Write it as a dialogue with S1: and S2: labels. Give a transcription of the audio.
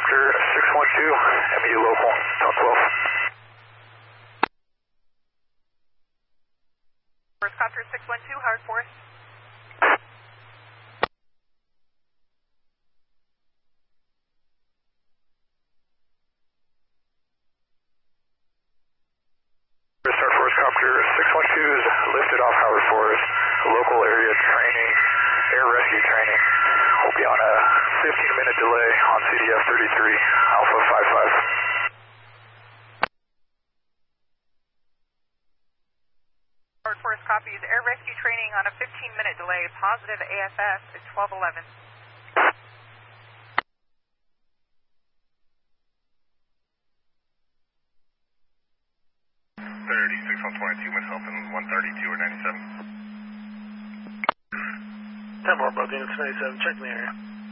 S1: Copter 612, MEU local, South 12.
S2: First Copter 612, Howard Forest.
S1: Restart Forest Copter 612 is lifted off Howard Forest, local area training, air rescue training. Will be on a 15-minute delay on CDF 33, Alpha 55.
S2: Howard Forest copies air rescue training on a 15-minute delay, positive AFS at 1211.
S3: Wind helping 132 or 97.
S4: 10 more, both units 97, check the area.